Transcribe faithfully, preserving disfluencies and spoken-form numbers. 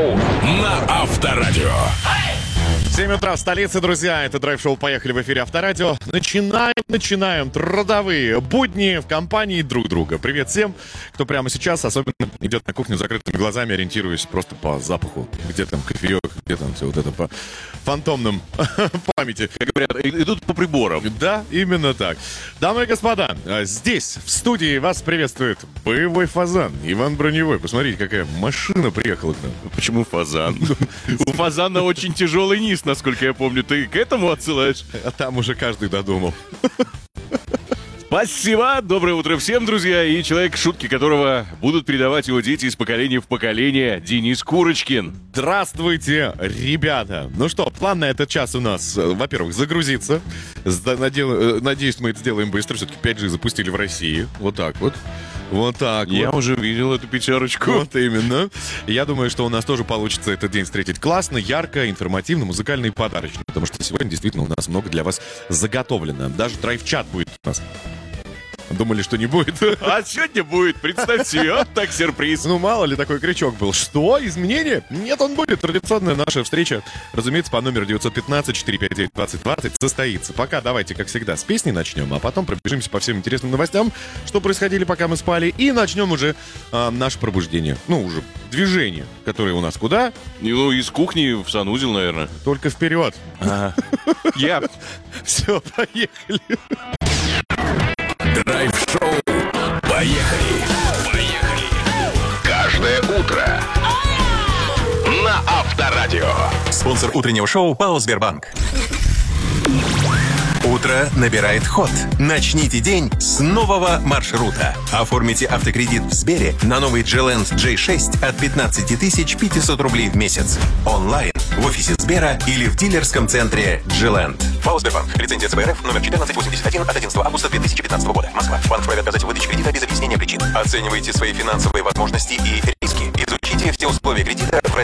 драйв-шоу на Авторадио. семь утра в столице, друзья. Это драйв-шоу «Поехали» в эфире Авторадио. Начинаем, начинаем трудовые будни в компании друг друга. Привет всем, кто прямо сейчас особенно идет на кухню с закрытыми глазами, ориентируясь просто по запаху. Где там кофеек, где там все вот это по фантомным памяти. Как говорят, идут по приборам. Да, именно так. Дамы и господа, здесь, в студии, вас приветствует боевой фазан Иван Броневой. Посмотрите, какая машина приехала к нам. Почему фазан? У фазана очень тяжелый низ, насколько я помню. Ты к этому отсылаешь? А там уже каждый додумал. Спасибо! Доброе утро всем, друзья! И человек, шутки которого будут передавать его дети из поколения в поколение, Денис Курочкин. Здравствуйте, ребята! Ну что, план на этот час у нас, во-первых, загрузиться. Надеюсь, мы это сделаем быстро. Все-таки пять джи запустили в России. Вот так вот. Вот так Я вот. уже видел эту пятерочку. Вот именно. Я думаю, что у нас тоже получится этот день встретить классно, ярко, информативно, музыкально и подарочно. Потому что сегодня действительно у нас много для вас заготовлено. Даже драйв-чат будет у нас. Думали, что не будет. А сегодня будет, представь себе, вот так сюрприз. Ну, мало ли, такой крючок был. Что? Изменения? Нет, он будет. Традиционная наша встреча, разумеется, по номеру девятьсот пятнадцать четыреста пятьдесят девять двадцать двадцать состоится. Пока давайте, как всегда, с песни начнем, а потом пробежимся по всем интересным новостям, что происходили, пока мы спали, и начнем уже а, наше пробуждение. Ну, уже движение, которое у нас куда? Ну, из кухни в санузел, наверное. Только вперед. Я... Все, поехали. Драйв-шоу. Поехали. Поехали. Каждое утро на Авторадио. Спонсор утреннего шоу ПАО «Сбербанк». Утро набирает ход. Начните день с нового маршрута. Оформите автокредит в Сбере на новый Джи-Ленд джей шесть от пятнадцать тысяч пятьсот рублей в месяц. Онлайн, в офисе Сбера или в дилерском центре Джи-Ленд. ПАО «Сбербанк». Лицензия ЦБРФ номер четырнадцать восемьдесят один от одиннадцатого августа две тысячи пятнадцатого года. Москва. Банк вправе отказать в выдаче кредита без объяснения причин. Оценивайте свои финансовые возможности и риски. Изучите все условия кредита в